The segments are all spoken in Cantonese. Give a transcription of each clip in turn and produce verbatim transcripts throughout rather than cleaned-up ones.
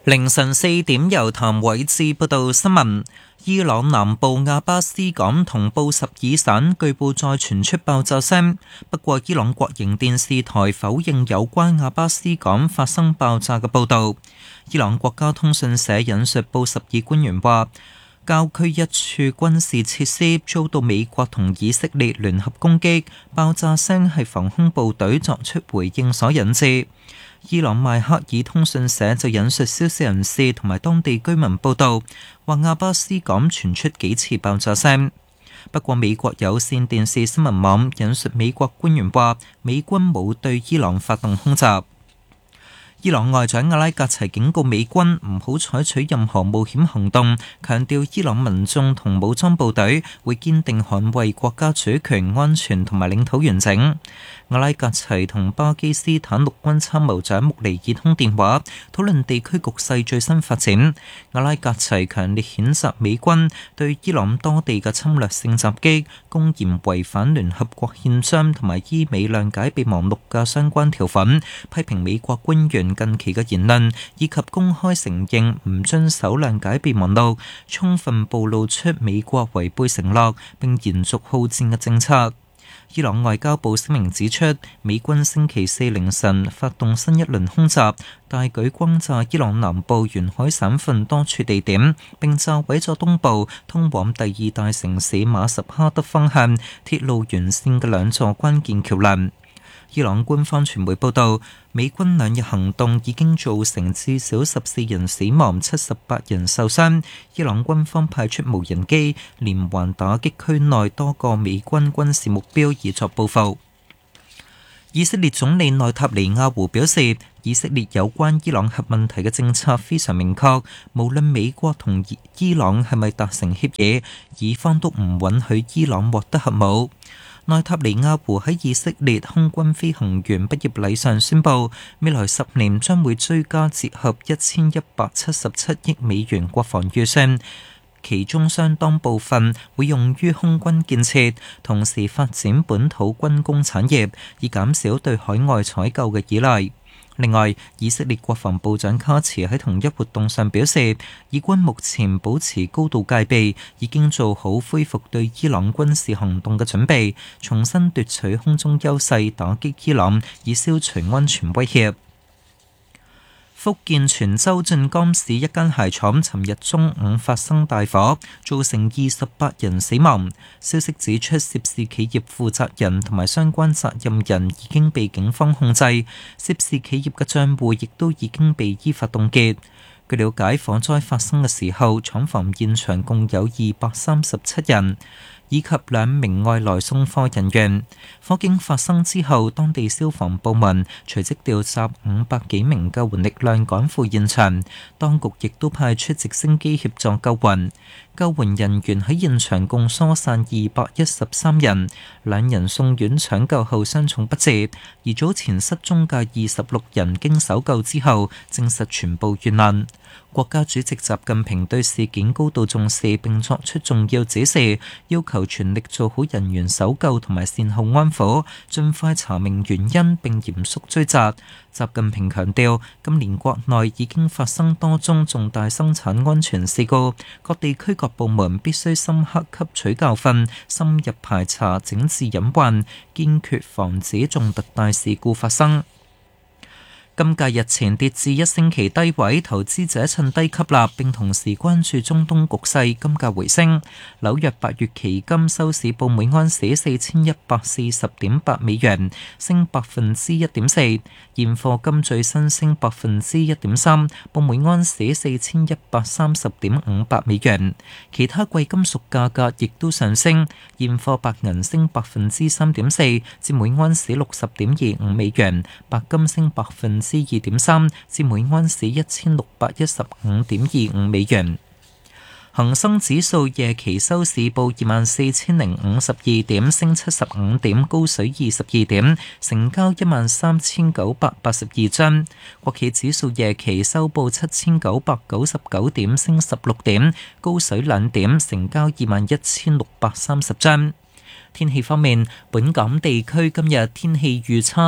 凌晨四點，由譚偉志報道新聞。伊朗南部亞巴斯港同布什爾省據報再傳出爆炸聲，不過伊朗國營電視台否認有關亞巴斯港發生爆炸嘅報導。伊朗國家通訊社引述布什爾官員話，郊區一處軍事設施遭到美國同以色列聯合攻擊，爆炸聲係防空部隊作出回應所引致。伊朗邁克爾通訊社就引述消息人士同埋當地居民報道，話亞巴斯港傳出幾次爆炸聲。不過美國有線電視新聞網引述美國官員話，美軍冇對伊朗發動空襲。伊朗外長阿拉格齊警告美軍唔好採取任何冒險行動，強調伊朗民眾同武裝部隊會堅定捍衛國家主權、安全同埋領土完整。阿拉格齊同巴基斯坦陸軍參謀長穆尼爾通電話，討論地區局勢最新發展。阿拉格齊強烈譴責美軍對伊朗多地嘅侵略性襲擊，公然違反聯合國憲章同埋伊美諒解備忘錄嘅相關條款，批評美國官員近期嘅言論以及公開承認唔遵守諒解備忘錄，充分暴露出美國違背承諾並延續好戰嘅政策。伊朗外交部聲明指出，美軍星期四凌晨發動新一輪空襲，大舉轟炸伊朗南部沿海省份多處地點，並炸毀咗東部通往第二大城市馬什哈德方向鐵路沿線嘅兩座關鍵橋樑。伊朗官方傳媒報道，美軍兩日行動已經造成至少十四人死亡、七十八人受傷。伊朗軍方派出無人機連環打擊區內多個美軍軍事目標，以作報復。以色列總理內塔尼亞胡表示，以色列有關伊朗核問題嘅政策非常明確，無論美國同伊朗係咪達成協議，以方都唔允許伊朗獲得核武。內塔尼亞胡喺以色列空軍飛行員畢業禮上宣布，未來十年將會追加折合一千一百七十七億美元國防預算，其中相當部分會用於空軍建設，同時發展本土軍工產業，以減少對海外採購嘅依賴。另外，以色列國防部長卡茨喺同一活動上表示，以軍目前保持高度戒備，已經做好恢復對伊朗軍事行動嘅準備，重新奪取空中優勢，打擊伊朗，以消除安全威脅。福建泉州晉江市一間鞋廠尋日中午發生大火，造成二十八人死亡。消息指出，涉事企業負責人同埋相關責任人已經被警方控制，涉事企業嘅賬戶亦都已經被依法凍結。據了解，火災發生嘅時候，廠房現場共有二百三十七人，以及兩名外來送貨人員。火警發生之後，當地消防部門隨即調集五百幾名救援力量趕赴現場，當局亦都派出直升機協助救援。救援人員喺現場共疏散二百一十三人，兩人送院搶救後傷重不治，而早前失蹤嘅二十六人經搜救之後，證實全部遇難。國家主席習近平對事件高度重視並作出重要指示，要求全力做好人員搜救同埋善後安撫，盡快查明原因並嚴肅追責。習近平強調，今年國內已經發生多宗重大生產安全事故，各地區各部門必須深刻吸取教訓，深入排查整治隱患，堅決防止重特大事故發生。金價日前跌至一星期低位，投資者趁低吸納，並同時關注中東局勢，金價回升。紐約八月期金收市報每安士四千一百四十點八美元，升百分之一點四。現貨金最新升百分之一點三，報每安士四千一百三十點五八美元。其他貴金屬價格亦都上升，現貨白銀升百分之三點四，至每安士六十點二五美元；白金升百分之二點三，至每安士一千六百一十五點二五美元。恒生指數夜期收市報二萬四千零五十二點，升七十五點，高水二十二點，成交一萬三千九百八十二張。國企指數夜期收報七千九百九十九點，升十六點，高水兩點，成交二萬一千六百三十張。天氣方面，本港地區今日天氣預測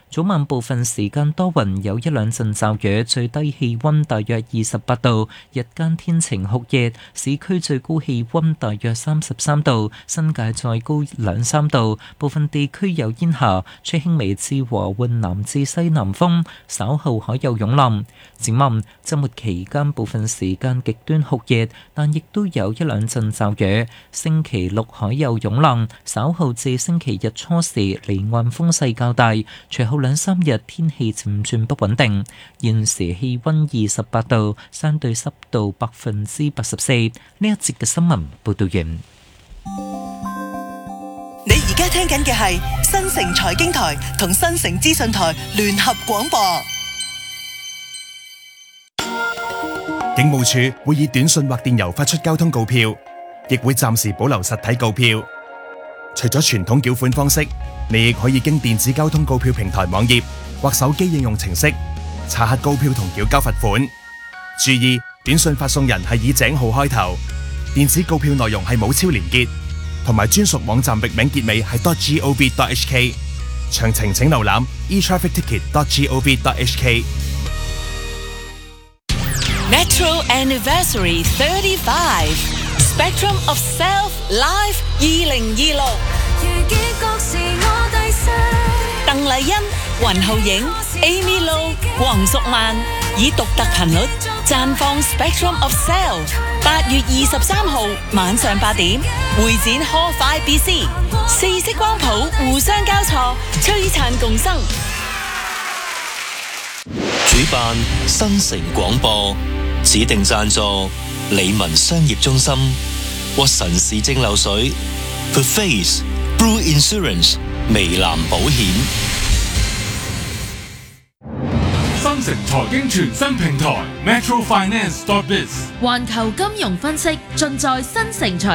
早晚部分時間多雲，有一兩陣驟雨，最低氣溫大約二十八度，日間天晴酷熱，市區最高氣溫大約三十三度，新界再高兩三度，部分地區有煙霞，吹輕微至和緩南至西南風，稍後海有湧浪。展望週末期間部分時間極端酷熱，但亦都有一兩陣驟雨。星期六海有湧浪，稍後至星期日初時離岸風勢較大，隨後兩三日天氣漸轉不穩定。現時氣溫二十八度，相對濕度百分之八十四。呢一節嘅新聞報道完。 你而家聽緊嘅係新城財經台同新城資訊台聯合廣播。 警務處會以短信或電郵發出交通告票，亦會暫時保留實體告票。除咗傳統繳款方式，你亦可以經電子交通告票平台網頁或手機應用程式查核告票同繳交罰款。注意，短信發送人係以井號開頭，電子告票內容係冇超連結，同埋專屬網站域名結尾係 .gov.hk。詳情請瀏覽 e traffic ticket dot gov dot h k。 Metro Anniversary thirty-five Spectrum of Self Live 二零二六，鄧麗欣、雲浩影、Amy Lo、黃淑曼以獨特頻率綻放 Spectrum of Self。八月二十三號晚上八點，會展 Hall Five B C， 四色光譜互相交錯，璀璨共生。 主辦新城廣播，指定贊助理文商業中心、屈臣氏蒸餾水、The Face、Blue Insurance、微藍保險。 新城財經全新平台 Metro Finance dot biz， 環球金融分析盡在新城財。